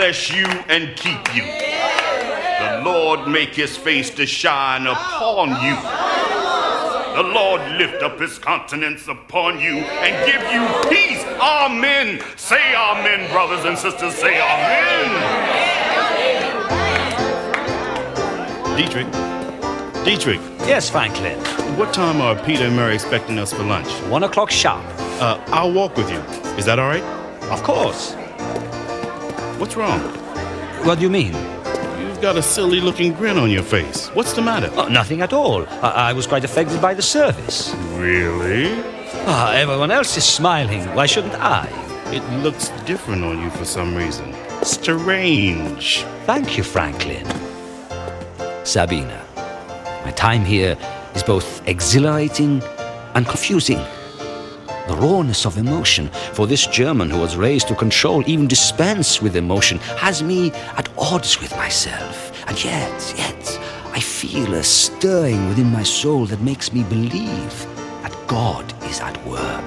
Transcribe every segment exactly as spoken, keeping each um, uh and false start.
bless you and keep you. The Lord make his face to shine upon you. The Lord lift up his countenance upon you and give you peace. Amen. Say amen, brothers and sisters. Say amen. Dietrich. Dietrich. Yes, Franklin. What time are Peter and Mary expecting us for lunch? One o'clock sharp. Uh, I'll walk with you. Is that all right? Of course. What's wrong? What do you mean? You've got a silly-looking grin on your face. What's the matter? Oh, nothing at all. I, I was quite affected by the service. Really? Ah, everyone else is smiling. Why shouldn't I? It looks different on you for some reason. Strange. Thank you, Franklin. Sabina, my time here is both exhilarating and confusing. The rawness of emotion for this German who was raised to control, even dispense with emotion, has me at odds with myself. And yet, yet, I feel a stirring within my soul that makes me believe that God is at work.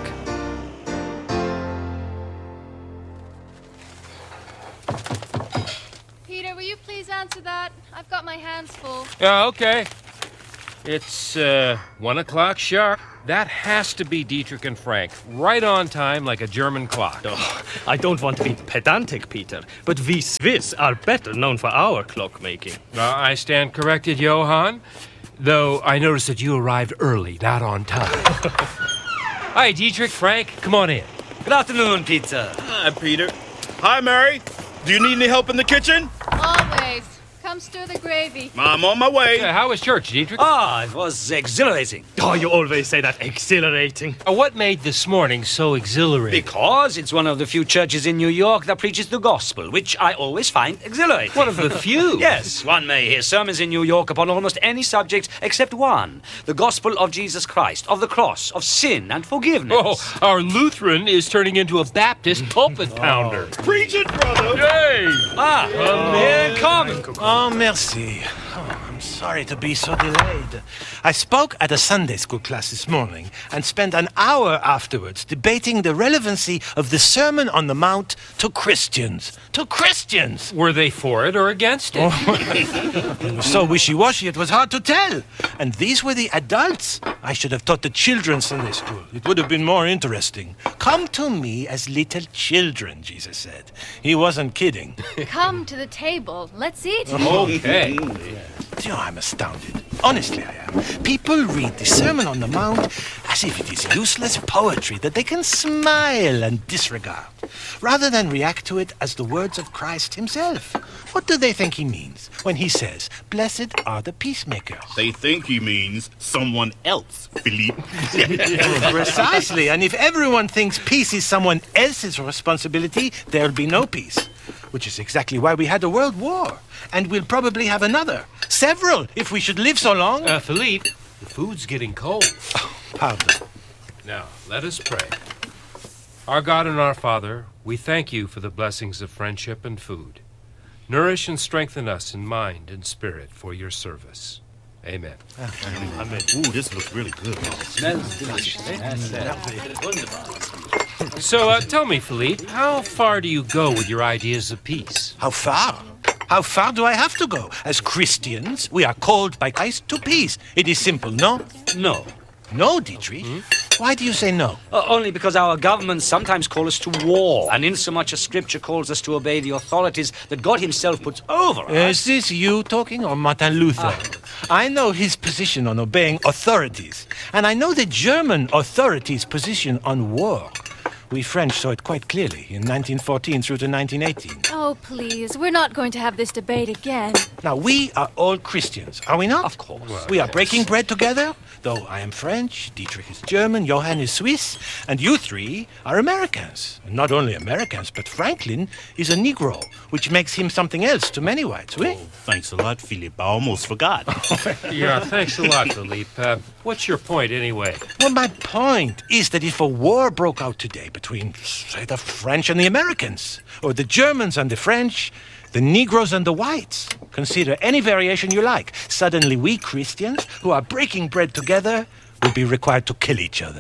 Peter, will you please answer that? I've got my hands full. Yeah, okay. It's, uh, one o'clock sharp. That has to be Dietrich and Frank. Right on time, like a German clock. Oh, I don't want to be pedantic, Peter, but we Swiss are better known for our clockmaking. Uh, I stand corrected, Johann. Though I noticed that you arrived early, not on time. Hi, Dietrich, Frank, come on in. Good afternoon, Peter. Hi, Peter. Hi, Mary. Do you need any help in the kitchen? Always. Come stir the gravy. I'm on my way. Yeah, how was church, Dietrich? Ah, it was exhilarating. Oh, you always say that exhilarating. Uh, what made this morning so exhilarating? Because it's one of the few churches in New York that preaches the gospel, which I always find exhilarating. One of the few? Yes, one may hear sermons in New York upon almost any subject except one. The gospel of Jesus Christ, of the cross, of sin and forgiveness. Oh, our Lutheran is turning into a Baptist pulpit pounder. Preach it, brother. Yay! Ah, here come. Oh, merci. Oh, I'm sorry to be so delayed. I spoke at a Sunday school class this morning and spent an hour afterwards debating the relevancy of the Sermon on the Mount to Christians. To Christians! Were they for it or against it? Oh, it was so wishy-washy it was hard to tell. And these were the adults. I should have taught the children's Sunday school. It would have been more interesting. Come to me as little children, Jesus said. He wasn't kidding. Come to the table. Let's eat. Okay. You know, I'm astounded. Honestly, I am. People read the Sermon on the Mount as if it is useless poetry that they can smile and disregard, rather than react to it as the words of Christ himself. What do they think he means when he says, "Blessed are the peacemakers"? They think he means someone else, Philippe. Precisely. And if everyone thinks peace is someone else's responsibility, there'll be no peace. Which is exactly why we had a world war. And we'll probably have another. Several, if we should live so long. Uh, Philippe, the food's getting cold. Oh, pardon. Now, let us pray. Our God and our Father, we thank you for the blessings of friendship and food. Nourish and strengthen us in mind and spirit for your service. Amen. Amen. Ooh, this looks really good. Smells delicious. So, uh, tell me, Philippe, how far do you go with your ideas of peace? How far? How far do I have to go? As Christians, we are called by Christ to peace. It is simple, no? No. No, Dietrich? Hmm? Why do you say no? Uh, only because our governments sometimes call us to war, and insomuch as Scripture calls us to obey the authorities that God himself puts over us. Is this you talking or Martin Luther? Ah. I know his position on obeying authorities, and I know the German authorities' position on war. We French saw it quite clearly in nineteen fourteen through to nineteen eighteen. Oh, please. We're not going to have this debate again. Now, we are all Christians, are we not? Of course. Well, we are yes. breaking bread together, though I am French, Dietrich is German, Johann is Swiss, and you three are Americans. And not only Americans, but Franklin is a Negro, which makes him something else to many whites, oui? Oh, thanks a lot, Philippe. I almost forgot. Yeah, thanks a lot, Philippe. Uh, what's your point, anyway? Well, my point is that if a war broke out today between, say, the French and the Americans, or the Germans and the French, the Negroes and the whites, consider any variation you like, suddenly we Christians, who are breaking bread together, will be required to kill each other.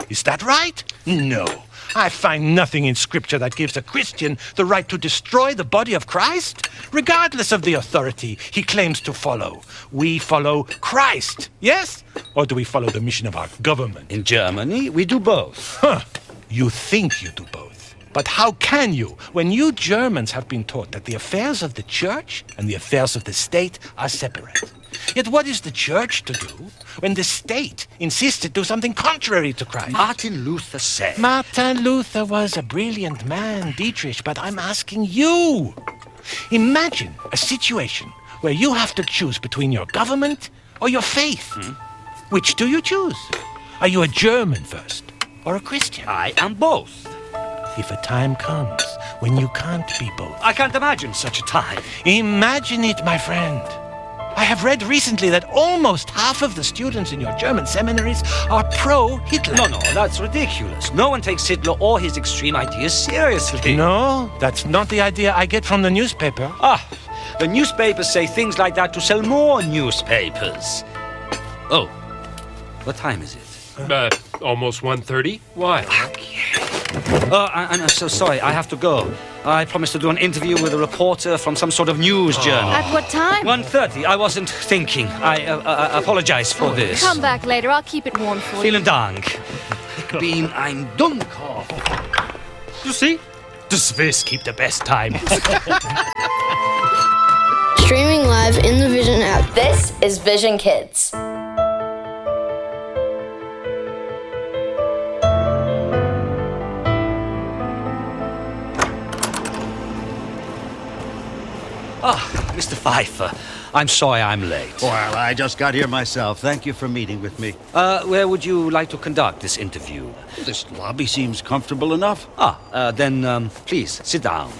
Is that right? No. I find nothing in Scripture that gives a Christian the right to destroy the body of Christ, regardless of the authority he claims to follow. We follow Christ, yes? Or do we follow the mission of our government? In Germany, we do both. Huh. You think you do both. But how can you, when you Germans have been taught that the affairs of the church and the affairs of the state are separate? Yet what is the church to do when the state insists to do something contrary to Christ? Martin Luther said... Martin Luther was a brilliant man, Dietrich, but I'm asking you. Imagine a situation where you have to choose between your government or your faith. Hmm? Which do you choose? Are you a German first or a Christian? I am both. If a time comes when you can't be both. I can't imagine such a time. Imagine it, my friend. I have read recently that almost half of the students in your German seminaries are pro-Hitler. No, no, that's ridiculous. No one takes Hitler or his extreme ideas seriously. No, that's not the idea I get from the newspaper. Ah, the newspapers say things like that to sell more newspapers. Oh, what time is it? Uh, almost one thirty? Why? Uh, I, I'm so sorry, I have to go. I promised to do an interview with a reporter from some sort of news journal. At what time? one thirty, I wasn't thinking. I uh, uh, apologize for this. Come back later, I'll keep it warm for you. Vielen Dank. Ich bin ein Dummkopf. You see? The Swiss keep the best time. Streaming live in the Vision app. This is Vision Kids. Ah, Mister Pfeiffer, I'm sorry I'm late. Well, I just got here myself. Thank you for meeting with me. Uh, where would you like to conduct this interview? This lobby seems comfortable enough. Ah, uh, then, um, please, sit down.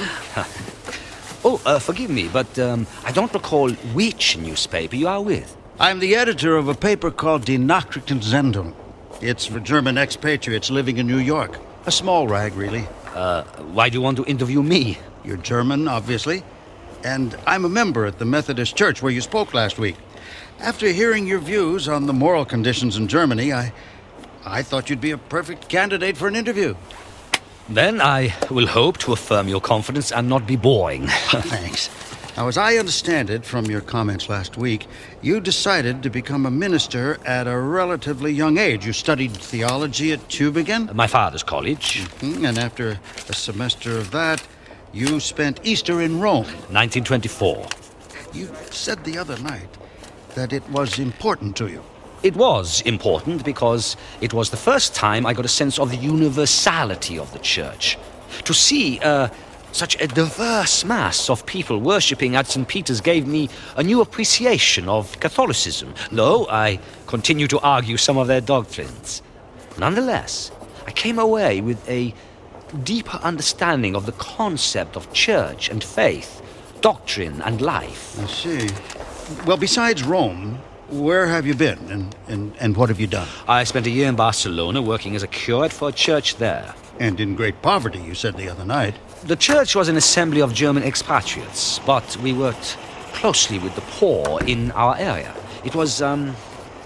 Oh, uh, forgive me, but um, I don't recall which newspaper you are with. I'm the editor of a paper called Die Nachrichtensendung. It's for German expatriates living in New York. A small rag, really. Uh, why do you want to interview me? You're German, obviously. And I'm a member at the Methodist Church where you spoke last week. After hearing your views on the moral conditions in Germany, I, I thought you'd be a perfect candidate for an interview. Then I will hope to affirm your confidence and not be boring. Thanks. Now, as I understand it from your comments last week, you decided to become a minister at a relatively young age. You studied theology at Tübingen? My father's college. Mm-hmm. And after a semester of that, you spent Easter in Rome. nineteen twenty-four. You said the other night that it was important to you. It was important because it was the first time I got a sense of the universality of the church. To see uh, such a diverse mass of people worshipping at Saint Peter's gave me a new appreciation of Catholicism, though I continue to argue some of their doctrines. Nonetheless, I came away with a deeper understanding of the concept of church and faith, doctrine and life. I see. Well, besides Rome, where have you been and, and, and what have you done? I spent a year in Barcelona working as a curate for a church there. And in great poverty, you said the other night. The church was an assembly of German expatriates, but we worked closely with the poor in our area. It was, um,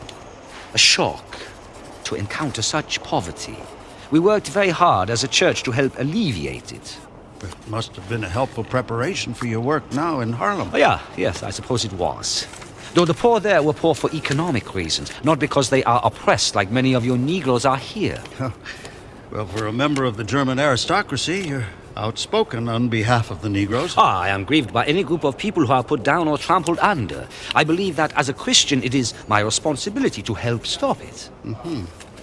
a shock to encounter such poverty. We worked very hard as a church to help alleviate it. It must have been a helpful preparation for your work now in Harlem. Oh, yeah, yes, I suppose it was. Though the poor there were poor for economic reasons, not because they are oppressed like many of your Negroes are here. Well, for a member of the German aristocracy, you're outspoken on behalf of the Negroes. Ah, I am grieved by any group of people who are put down or trampled under. I believe that as a Christian, it is my responsibility to help stop it. Mm-hmm.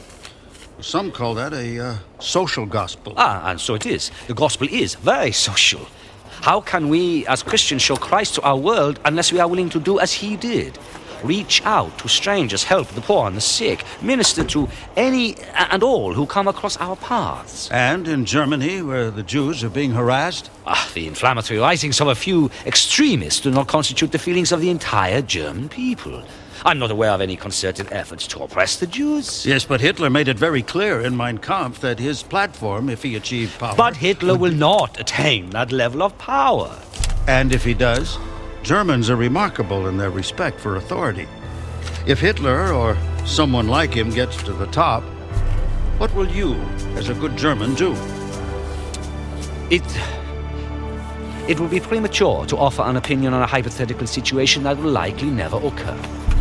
Some call that a uh, social gospel. Ah, and so it is. The gospel is very social. How can we, as Christians, show Christ to our world unless we are willing to do as he did? Reach out to strangers, help the poor and the sick, minister to any and all who come across our paths. And in Germany, where the Jews are being harassed? Ah, the inflammatory writings of a few extremists do not constitute the feelings of the entire German people. I'm not aware of any concerted efforts to oppress the Jews. Yes, but Hitler made it very clear in Mein Kampf that his platform, if he achieved power... But Hitler will not attain that level of power. And if he does, Germans are remarkable in their respect for authority. If Hitler or someone like him gets to the top, What will you, as a good German, do? It. It would be premature to offer an opinion on a hypothetical situation that will likely never occur.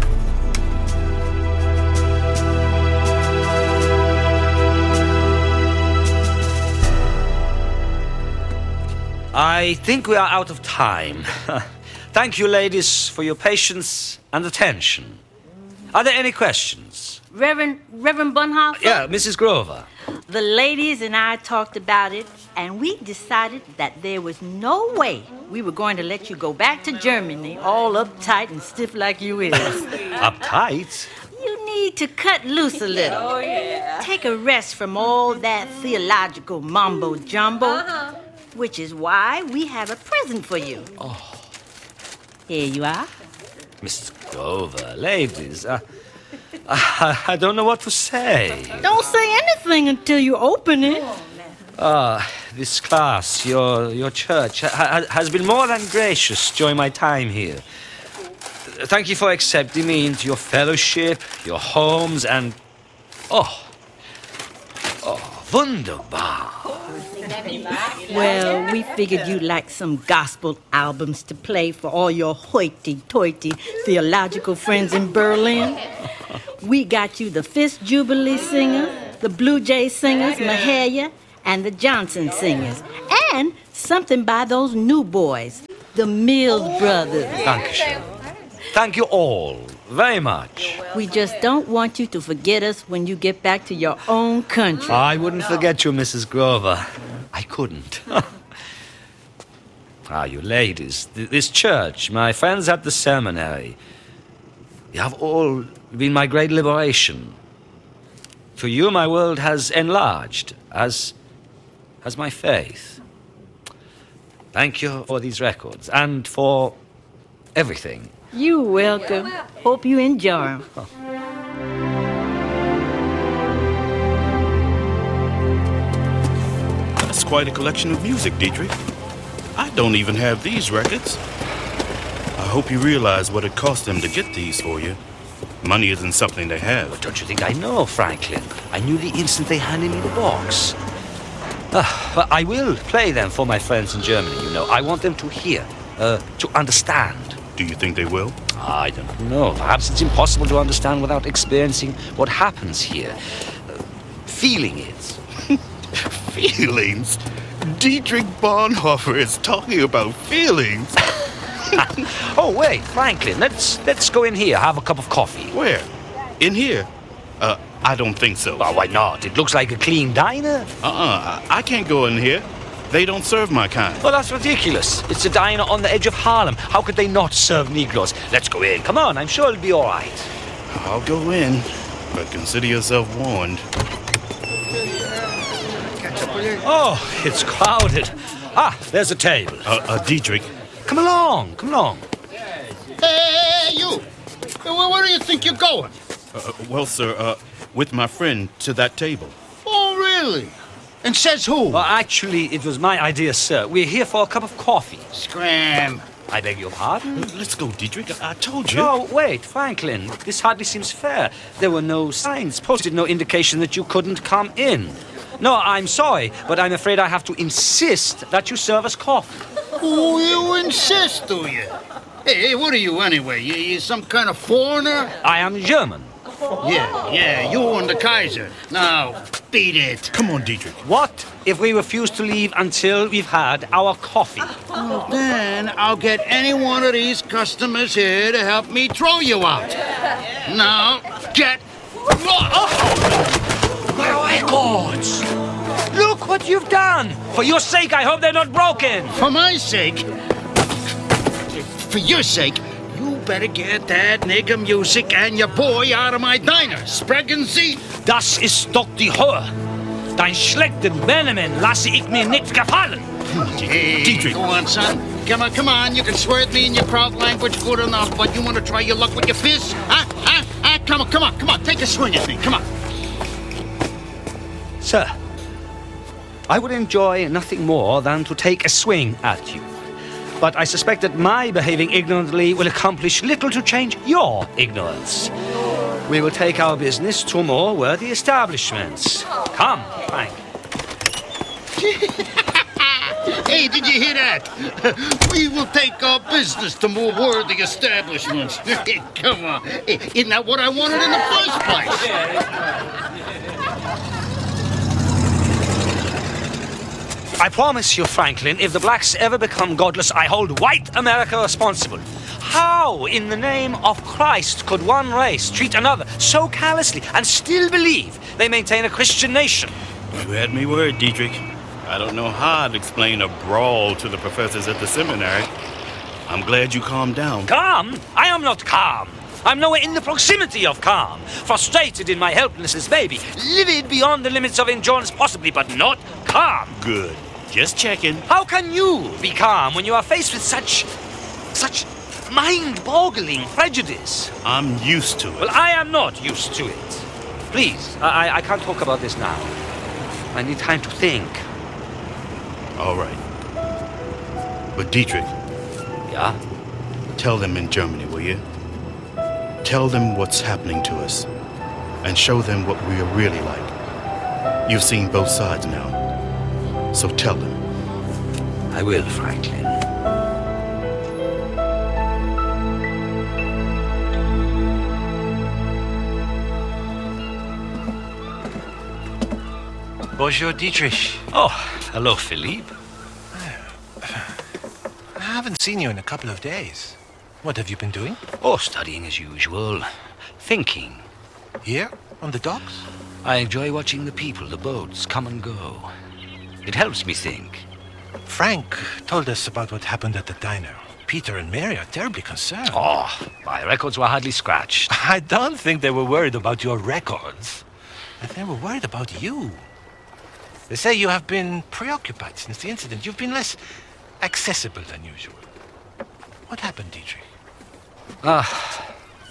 I think we are out of time. Thank you, ladies, for your patience and attention. Are there any questions? Reverend Reverend Bonhoeffer? Yeah, Missus Grover. The ladies and I talked about it, and we decided that there was no way we were going to let you go back to Germany all uptight and stiff like you is. Uptight? You need to cut loose a little. Oh, yeah. Take a rest from all that theological mumbo-jumbo, uh-huh. which is why we have a present for you. Oh. Here you are. Missus Grover, ladies, uh, I, I don't know what to say. Don't say anything until you open it. Ah, uh, this class, your your church, ha has been more than gracious during my time here. Thank you for accepting me into your fellowship, your homes, and... Oh, oh, wunderbar. Well, we figured you'd like some gospel albums to play for all your hoity-toity theological friends in Berlin. We got you the Fifth Jubilee Singers, the Blue Jay Singers, Mahalia, and the Johnson Singers, and something by those new boys, the Mills Brothers. Dankeschön. Thank you all very much. We just don't want you to forget us when you get back to your own country. I wouldn't forget you, Missus Grover. I couldn't. Ah, you ladies, th this church, my friends at the seminary, you have all been my great liberation. To you, my world has enlarged, as has my faith. Thank you for these records and for everything. You're welcome. Hope you enjoy them. Oh. That's quite a collection of music, Dietrich. I don't even have these records. I hope you realize what it cost them to get these for you. Money isn't something they have. But don't you think I know, Franklin? I knew the instant they handed me the box. Uh, but I will play them for my friends in Germany, you know. I want them to hear, uh, to understand. Do you think they will? I don't know. Perhaps it's impossible to understand without experiencing what happens here. Uh, feeling it. Feelings? Dietrich Bonhoeffer is talking about feelings. Oh, wait, Franklin, let's let's go in here, have a cup of coffee. Where? In here? Uh, I don't think so. Oh, why not? It looks like a clean diner. Uh-uh, I can't go in here. They don't serve my kind. Well, that's ridiculous. It's a diner on the edge of Harlem. How could they not serve Negroes? Let's go in. Come on, I'm sure it'll be all right. I'll go in, but consider yourself warned. Oh, it's crowded. Ah, there's a table. Uh, uh, Dietrich. Come along, come along. Hey, you! Where, where do you think you're going? Uh, well, sir, uh, with my friend to that table. Oh, really? And says who? Well, actually, it was my idea, sir. We're here for a cup of coffee. Scram. I beg your pardon? Let's go, Dietrich. I, I told you. No, wait, Franklin. This hardly seems fair. There were no signs posted, no indication that you couldn't come in. No, I'm sorry, but I'm afraid I have to insist that you serve us coffee. Oh, you insist, do you? Hey, hey, what are you anyway? You, you some kind of foreigner? I am German. Yeah, yeah, you and the Kaiser. Now, beat it. Come on, Dietrich. What if we refuse to leave until we've had our coffee? Well, then I'll get any one of these customers here to help me throw you out. Now, get... My records! Look what you've done! For your sake, I hope they're not broken! For my sake? For your sake, you better get that nigger music and your boy out of my diner. Sprechen Sie? Das ist doch die Höhe. Dein schlechten Benehmen lasse ich mir nicht gefallen. Hey, Dietrich. Go on, son. Come on, come on. You can swear at me in your proud language good enough, but you want to try your luck with your fists? Huh? Huh? Huh? Come on, come on, come on. Take a swing at me. Come on. Sir, I would enjoy nothing more than to take a swing at you. But I suspect that my behaving ignorantly will accomplish little to change your ignorance. we will take our business to more worthy establishments. Come, Frank. Hey, did you hear that? We will take our business to more worthy establishments. Come on. Isn't that what I wanted in the first place? I promise you, Franklin, if the blacks ever become godless, I hold white America responsible. How, in the name of Christ, could one race treat another so callously and still believe they maintain a Christian nation? You had me worried, Dietrich. I don't know how I'd explain a brawl to the professors at the seminary. I'm glad you calmed down. Calm? I am not calm. I'm nowhere in the proximity of calm. Frustrated in my helplessness, maybe. Livid beyond the limits of endurance, possibly, but not calm. Good. Just checking. How can you be calm when you are faced with such... such mind-boggling prejudice? I'm used to it. Well, I am not used to it. Please, I, I can't talk about this now. I need time to think. All right. But Dietrich. Yeah? Tell them in Germany, will you? Tell them what's happening to us. And show them what we are really like. You've seen both sides now. So tell them. I will, Franklin. Bonjour, Dietrich. Oh, hello, Philippe. I haven't seen you in a couple of days. What have you been doing? Oh, studying as usual. Thinking. Here? On the docks? I enjoy watching the people, the boats, come and go. It helps me think. Frank told us about what happened at the diner. Peter and Mary are terribly concerned. Oh, my records were hardly scratched. I don't think they were worried about your records. They were worried about you. They say you have been preoccupied since the incident. You've been less accessible than usual. What happened, Dietrich? Ah.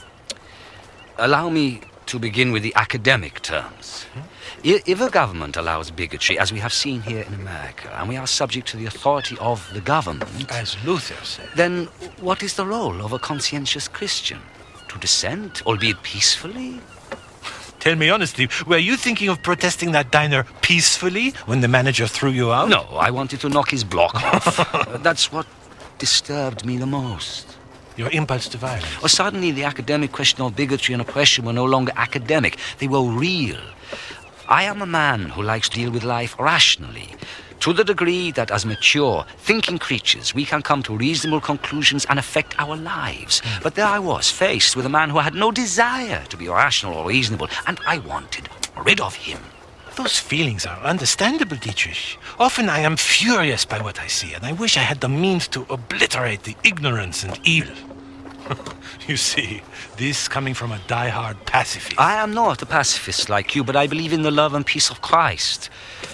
Allow me to begin with the academic terms. Hmm? If a government allows bigotry, as we have seen here in America, and we are subject to the authority of the government... As Luther said. Then what is the role of a conscientious Christian? To dissent, albeit peacefully? Tell me honestly, were you thinking of protesting that diner peacefully when the manager threw you out? No, I wanted to knock his block off. uh, that's what disturbed me the most. Your impulse to violence? Or suddenly the academic question of bigotry and oppression were no longer academic. They were real. I am a man who likes to deal with life rationally, to the degree that as mature, thinking creatures, we can come to reasonable conclusions and affect our lives. Mm. But there I was, faced with a man who had no desire to be rational or reasonable, and I wanted rid of him. Those feelings are understandable, Dietrich. Often I am furious by what I see, and I wish I had the means to obliterate the ignorance and evil. You see, this coming from a die-hard pacifist. I am not a pacifist like you, but I believe in the love and peace of Christ.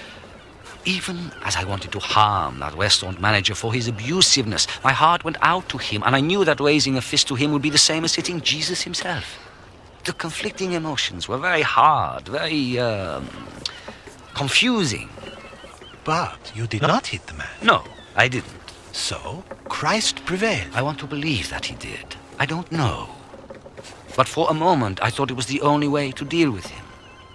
Even as I wanted to harm that restaurant manager for his abusiveness, my heart went out to him, and I knew that raising a fist to him would be the same as hitting Jesus himself. The conflicting emotions were very hard, very, um, confusing. But you did not hit the man. No, I didn't. So, Christ prevailed. I want to believe that he did. I don't know. But for a moment, I thought it was the only way to deal with him.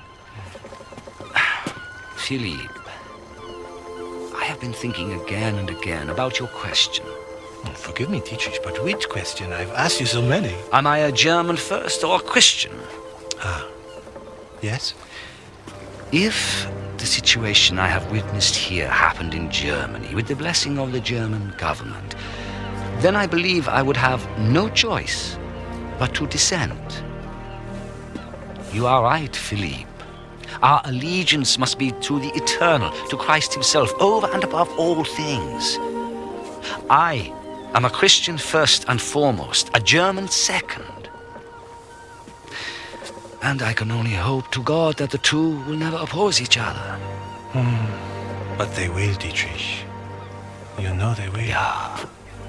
Philippe, I have been thinking again and again about your question. Oh, forgive me, Dietrich, but which question? I've asked you so many. Am I a German first or a Christian? Ah, yes? If the situation I have witnessed here happened in Germany with the blessing of the German government, then I believe I would have no choice but to dissent. You are right, Philippe. Our allegiance must be to the eternal, to Christ himself, over and above all things. I am a Christian first and foremost, a German second. And I can only hope to God that the two will never oppose each other. Hmm. But they will, Dietrich. You know they will. Yeah.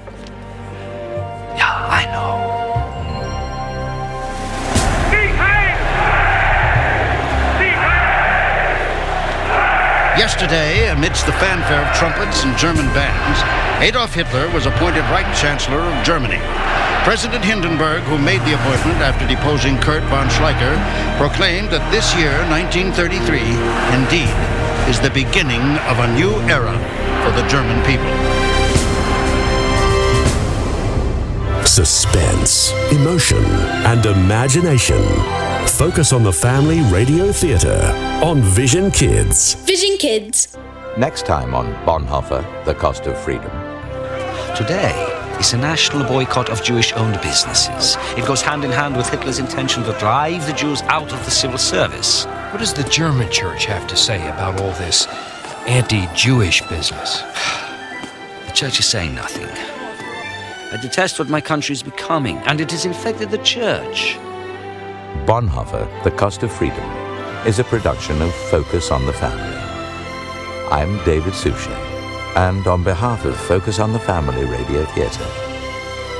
Yeah, I know. Yesterday, amidst the fanfare of trumpets and German bands, Adolf Hitler was appointed Reich Chancellor of Germany. President Hindenburg, who made the appointment after deposing Kurt von Schleicher, proclaimed that this year, nineteen thirty-three, indeed, is the beginning of a new era for the German people. Suspense, emotion, and imagination. Focus on the Family Radio Theatre on Vision Kids. Vision Kids. Next time on Bonhoeffer, The Cost of Freedom. Today is a national boycott of Jewish-owned businesses. It goes hand in hand with Hitler's intention to drive the Jews out of the civil service. What does the German church have to say about all this anti-Jewish business? The church is saying nothing. I detest what my country is becoming, and it has infected the church. Bonhoeffer, The Cost of Freedom, is a production of Focus on the Family. I'm David Suchet, and on behalf of Focus on the Family Radio Theatre,